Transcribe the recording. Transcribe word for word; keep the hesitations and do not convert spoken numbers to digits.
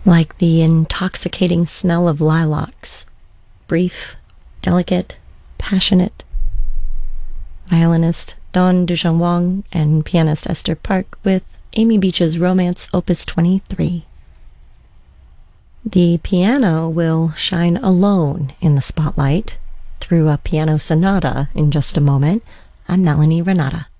like the intoxicating smell of lilacs, brief, delicate, passionate. Violinist Don Ducheng Wang and pianist Esther Park with Amy Beach's Romance Opus twenty-three. The piano will shine alone in the spotlight through a piano sonata in just a moment. I'm Melanie Renata.